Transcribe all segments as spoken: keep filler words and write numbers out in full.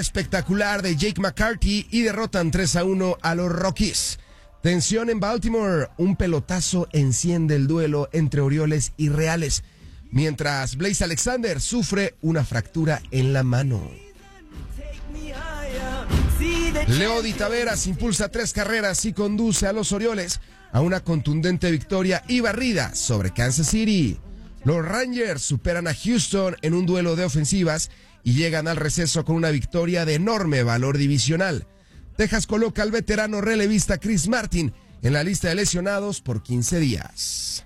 espectacular de Jake McCarthy y derrotan tres a uno a los Rockies. Tensión en Baltimore, un pelotazo enciende el duelo entre Orioles y Reales, mientras Blaze Alexander sufre una fractura en la mano. Leody Taveras impulsa tres carreras y conduce a los Orioles a una contundente victoria y barrida sobre Kansas City. Los Rangers superan a Houston en un duelo de ofensivas y llegan al receso con una victoria de enorme valor divisional. Texas coloca al veterano relevista Chris Martin en la lista de lesionados por quince días.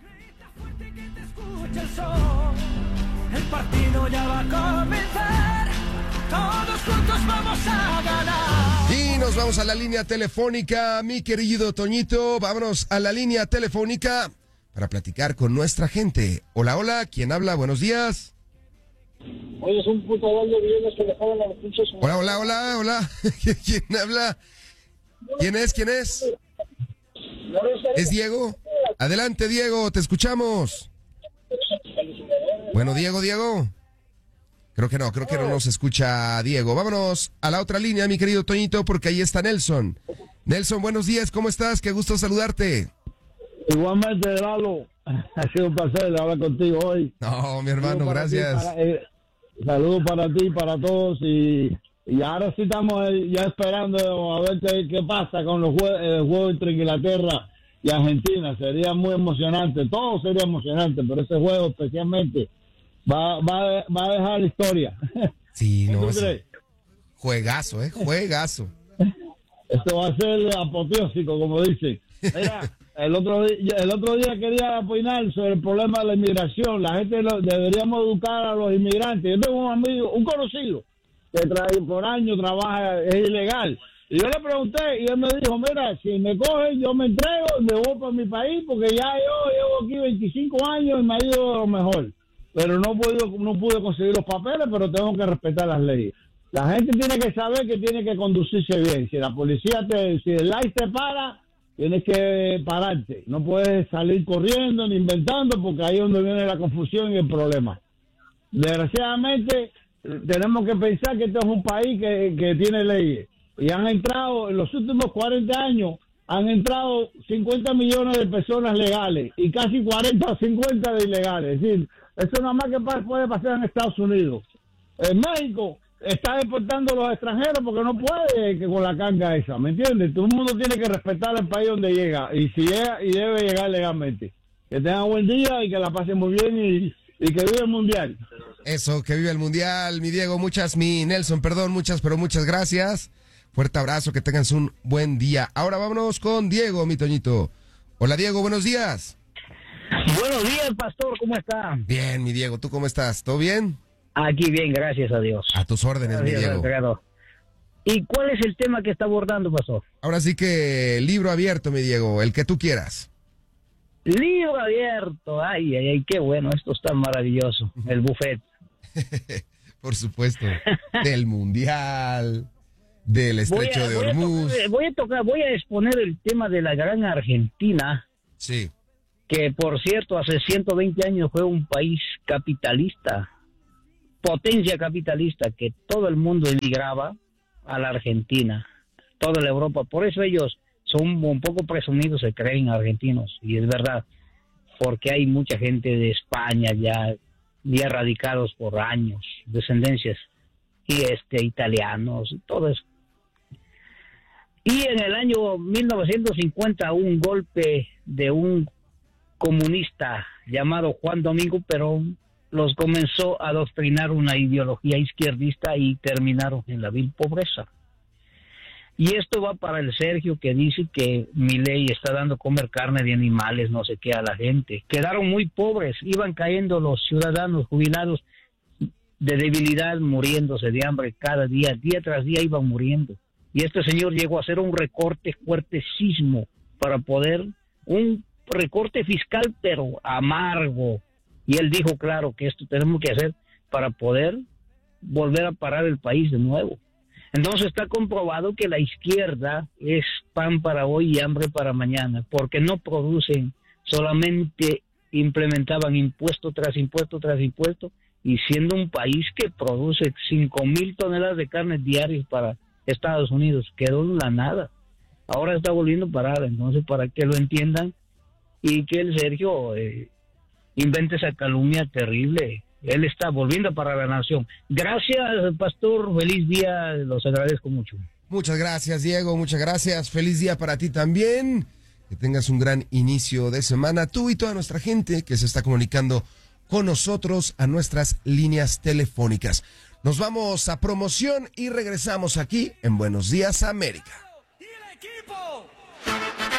El partido ya va a comenzar, todos juntos vamos a ganar. Y nos vamos a la línea telefónica, mi querido Toñito, vámonos a la línea telefónica para platicar con nuestra gente. Hola, hola, ¿quién habla? Buenos días. Oye, es un puto balde de bienes que le jodan a los pinches. Hola, hola, hola, hola. ¿Quién habla? ¿Quién es? ¿Quién es? ¿Es Diego? Adelante, Diego, te escuchamos. Bueno, Diego, Diego. Creo que no, creo que no nos escucha Diego. Vámonos a la otra línea, mi querido Toñito, porque ahí está Nelson. Nelson, buenos días, ¿cómo estás? Qué gusto saludarte. Igualmente, Lalo. Ha sido un placer hablar contigo hoy. No, mi hermano, gracias. Para, eh, saludos para ti, para todos. Y, y ahora sí estamos ya esperando a ver qué, qué pasa con los jue el juego entre Inglaterra y Argentina. Sería muy emocionante. Todo sería emocionante, pero ese juego especialmente va, va, va a dejar la historia. Sí, no. Es juegazo, ¿eh? Juegazo. Esto va a ser apoteósico, como dicen. Mira, el otro día, el otro día quería opinar sobre el problema de la inmigración. La gente lo, deberíamos educar a los inmigrantes. Yo tengo un amigo, un conocido, que trae, por años trabaja, es ilegal. Y yo le pregunté y él me dijo, mira, si me cogen, yo me entrego y me voy para mi país porque ya yo llevo aquí veinticinco años y me ha ido lo mejor. Pero no pude, no pude conseguir los papeles, pero tengo que respetar las leyes. La gente tiene que saber que tiene que conducirse bien. Si la policía te, si el light te para, tienes que pararte. No puedes salir corriendo ni inventando porque ahí es donde viene la confusión y el problema. Desgraciadamente, tenemos que pensar que este es un país que, que tiene leyes. Y han entrado, en los últimos cuarenta años, han entrado cincuenta millones de personas legales y casi cuarenta o cincuenta de ilegales. Es decir, eso nada más que puede pasar en Estados Unidos. En México está deportando a los extranjeros porque no puede que con la carga esa, ¿me entiendes? Todo el mundo tiene que respetar el país donde llega y si llega, y debe llegar legalmente. Que tengan buen día y que la pasen muy bien y, y que viva el mundial. Eso, que viva el mundial, mi Diego, muchas, mi Nelson, perdón, muchas, pero muchas gracias. Fuerte abrazo, que tengas un buen día. Ahora vámonos con Diego, mi Toñito. Hola, Diego, buenos días. Buenos días, pastor, ¿cómo está? Bien, mi Diego, ¿tú cómo estás? ¿Todo bien? Aquí bien, gracias a Dios. A tus órdenes, Gracias, mi Diego. ¿Y cuál es el tema que está abordando, pastor? Ahora sí que libro abierto, mi Diego, el que tú quieras. Libro abierto, ay, ay, ay, qué bueno, esto está maravilloso, el buffet. Por supuesto, del mundial, del estrecho voy a, de voy Hormuz. A tocar, voy a tocar, voy a exponer el tema de la gran Argentina. Sí. Que, por cierto, hace ciento veinte años fue un país capitalista, potencia capitalista, que todo el mundo emigraba a la Argentina, toda la Europa. Por eso ellos son un poco presumidos, se creen argentinos, y es verdad, porque hay mucha gente de España ya, ya radicados por años, descendencias, y este italianos, y todo eso. Y en el año mil novecientos cincuenta, un golpe de un comunista llamado Juan Domingo Perón los comenzó a adoctrinar una ideología izquierdista y terminaron en la vil pobreza. Y esto va para el Sergio, que dice que Milei está dando comer carne de animales, no sé qué, a la gente. Quedaron muy pobres, iban cayendo los ciudadanos jubilados de debilidad, muriéndose de hambre cada día, día tras día iban muriendo. Y este señor llegó a hacer un recorte fuertesísimo para poder, un recorte fiscal, pero amargo. Y él dijo, claro, que esto tenemos que hacer para poder volver a parar el país de nuevo. Entonces está comprobado que la izquierda es pan para hoy y hambre para mañana, porque no producen, solamente implementaban impuesto tras impuesto tras impuesto y siendo un país que produce cinco mil toneladas de carne diarias para Estados Unidos, quedó en la nada. Ahora está volviendo a parar, entonces para que lo entiendan y que el Sergio eh, invente esa calumnia terrible. Él está volviendo a parar la nación. Gracias, pastor, feliz día, los agradezco mucho. Muchas gracias, Diego, muchas gracias. Feliz día para ti también. Que tengas un gran inicio de semana, tú y toda nuestra gente que se está comunicando con nosotros a nuestras líneas telefónicas. Nos vamos a promoción y regresamos aquí en Buenos Días América.